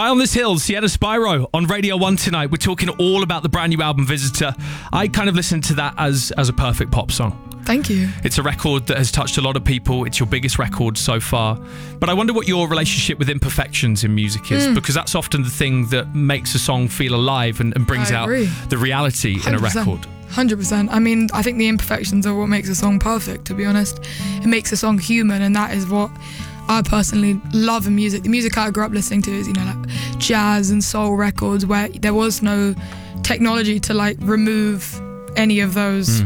Guy on This Hill, Sienna Spyro on Radio 1 tonight. We're talking all about the brand new album Visitor. I kind of listen to that as a perfect pop song. Thank you. It's a record that has touched a lot of people. It's your biggest record so far. But I wonder what your relationship with imperfections in music is, because that's often the thing that makes a song feel alive and brings out the reality 100%. In a record. 100%. I mean, I think the imperfections are what makes a song perfect, to be honest. It makes a song human, and that is what I personally love in music. The music I grew up listening to is, like jazz and soul records where there was no technology to like remove any of those,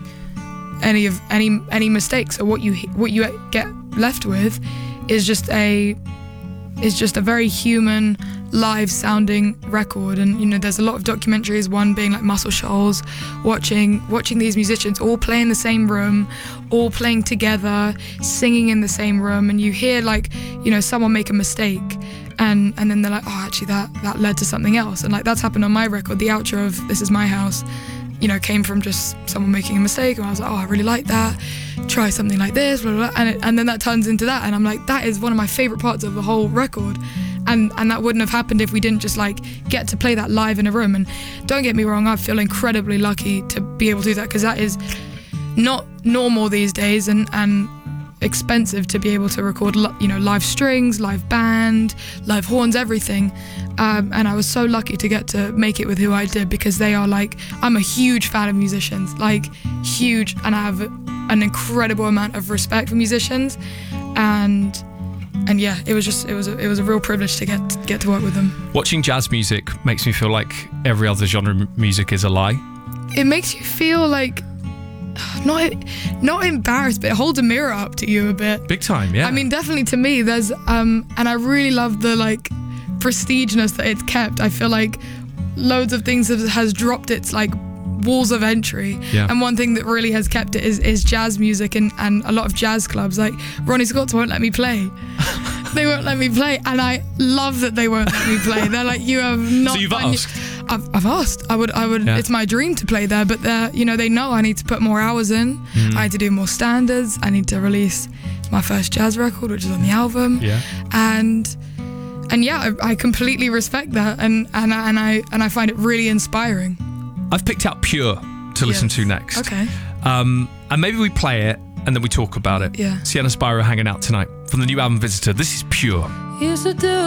any mistakes. So what you get left with is just a very human, live sounding record. And there's a lot of documentaries, one being like Muscle Shoals, watching these musicians all play in the same room, all playing together, singing in the same room, and you hear like someone make a mistake and then they're like, oh, actually that led to something else. And like that's happened on my record. The outro of This Is My House came from just someone making a mistake, and I was like, oh, I really like that, try something like this, blah, blah, blah. And then that turns into that, and I'm like, that is one of my favorite parts of the whole record. And that wouldn't have happened if we didn't just like get to play that live in a room. And don't get me wrong, I feel incredibly lucky to be able to do that, because that is not normal these days, and expensive to be able to record live strings, live band, live horns, everything. And I was so lucky to get to make it with who I did, because they are like, I'm a huge fan of musicians, like huge, and I have an incredible amount of respect for musicians, and yeah, it was a real privilege to get to work with them. Watching jazz music makes me feel like every other genre of music is a lie. It makes you feel like not embarrassed, but it holds a mirror up to you a bit. Big time, yeah. I mean, definitely to me, there's and I really love the like prestigeness that it's kept. I feel like loads of things has dropped its like walls of entry, and one thing that really has kept it is jazz music, and a lot of jazz clubs. Like Ronnie Scott's won't let me play. They won't let me play, and I love that they won't let me play. They're like, you have not. So you've asked. I've asked. I would. Yeah. It's my dream to play there, but they know I need to put more hours in. I need to do more standards. I need to release my first jazz record, which is on the album. Yeah. And yeah, I completely respect that, and I find it really inspiring. I've picked out Pure to listen to next. Okay. And maybe we play it and then we talk about it. Yeah. Sienna Spyro hanging out tonight from the new album Visitor. This is Pure. Used to do